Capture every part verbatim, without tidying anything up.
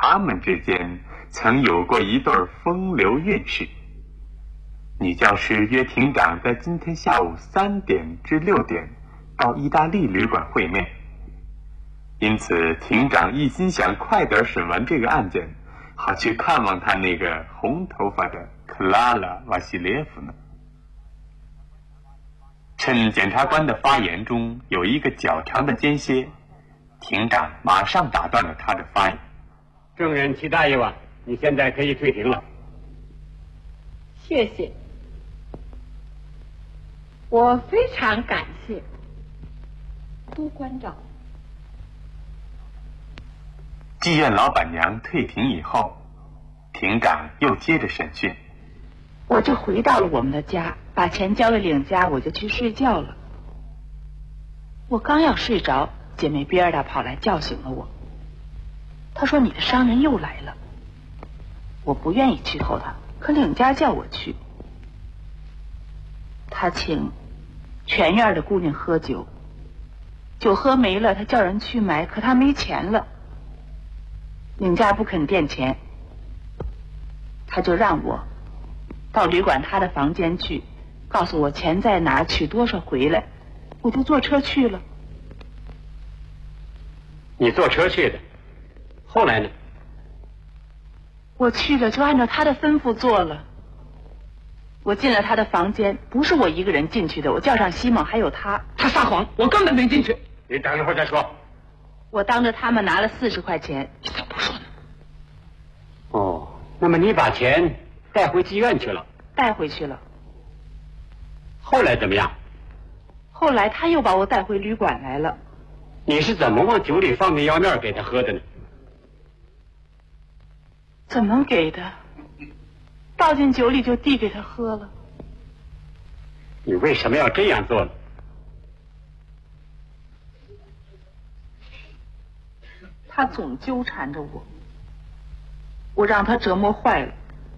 他们之间曾有过一对风流韵事。女教师约庭长在今天下午三点至六点到意大利旅馆会面，因此庭长一心想快点审完这个案件，好去看望他那个红头发的克拉拉·瓦西列夫呢。趁检察官的发言中有一个较长的间歇，庭长马上打断了他的发言。 证人齐大爷吧，你现在可以退庭了。 谢谢，我非常感谢都关照。 妓院老板娘退庭以后，庭长又接着审讯。 我就回到了我们的家，把钱交了领家，我就去睡觉了。我刚要睡着，姐妹比尔达跑来叫醒了我。她说你的商人又来了。我不愿意去候他，可领家叫我去。他请全院的姑娘喝酒，酒喝没了，他叫人去买，可他没钱了。领家不肯垫钱，他就让我到旅馆他的房间去，告诉我钱在哪儿，取多少回来。我就坐车去了。 你坐车去的，后来呢？ 我去了，就按照他的吩咐做了。我进了他的房间，不是我一个人进去的，我叫上西蒙还有他。 他撒谎，我根本没进去。 你等一会儿再说。 我当着他们拿了四十块钱。 你怎么不说呢？ 哦，那么你把钱带回妓院去了？ 带回去了。 后来怎么样？ 后来他又把我带回旅馆来了。 你是怎么往酒里放的药面给他喝的呢？ 怎么给的？倒进酒里就递给他喝了。 你为什么要这样做呢？ 他总纠缠着我，我让他折磨坏了。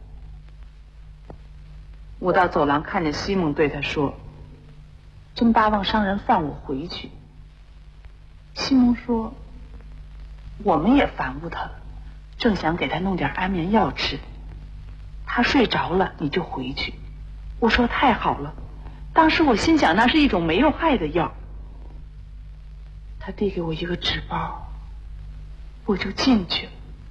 我到走廊看见西蒙对他说：“真巴望商人放我回去。”西蒙说：“我们也烦过他了，正想给他弄点安眠药吃。他睡着了，你就回去。”我说：“太好了。”当时我心想那是一种没有害的药。他递给我一个纸包，我就进去了。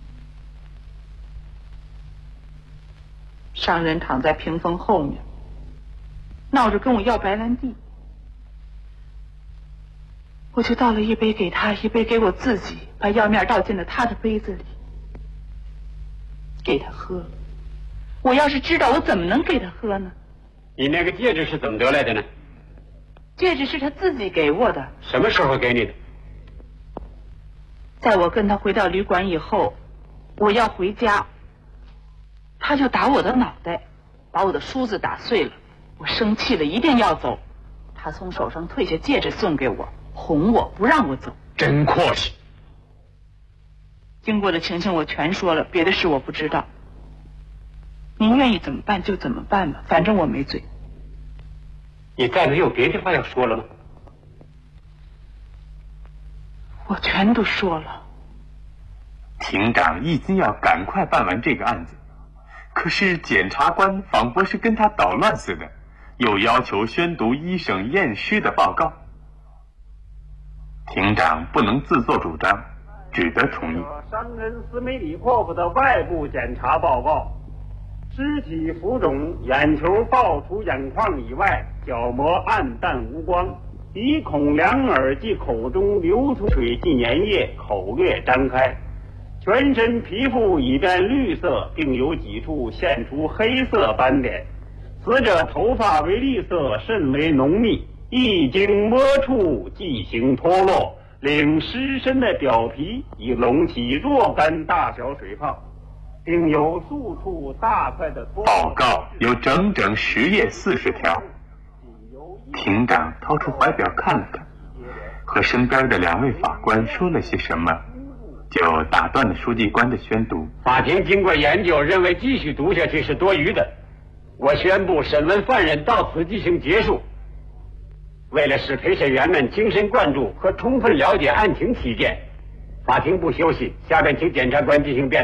商人躺在屏风后面，闹着跟我要白兰地。我就倒了一杯给他，一杯给我自己，把药面倒进了他的杯子里，给他喝了。我要是知道，我怎么能给他喝呢？ 你那个戒指是怎么得来的呢？ 戒指是他自己给我的。 什么时候给你的？ 在我跟他回到旅馆以后，我要回家，他就打我的脑袋，把我的梳子打碎了。我生气了，一定要走。他从手上退下戒指送给我，哄我不让我走。 真阔气。 经过的情形我全说了，别的事我不知道。您愿意怎么办就怎么办吧，反正我没罪。 你再没有别的话要说了吗？ 我全都说了。 庭长一心要赶快办完这个案子，可是检察官仿佛是跟他捣乱似的，又要求宣读医生验尸的报告。庭长不能自作主张，只得同意。 商人斯梅里霍夫的外部检查报告：肢体浮肿，眼球爆出眼眶以外，角膜暗淡无光，鼻孔、两耳及口中流出水迹粘液，口略张开，全身皮肤已变绿色，并有几处现出黑色斑点。死者头发为栗色，甚为浓密，一经摸触即行脱落，领尸身的表皮已隆起若干大小水泡，并有数处大块的脱落。 报告有整整十页四十条。庭长掏出怀表看了看，和身边的两位法官说了些什么，就打断了书记官的宣读。 法庭经过研究，认为继续读下去是多余的。我宣布审问犯人到此进行结束。为了使陪审员们精神贯注和充分了解案情起见，法庭不休息，下面请检察官进行辩论。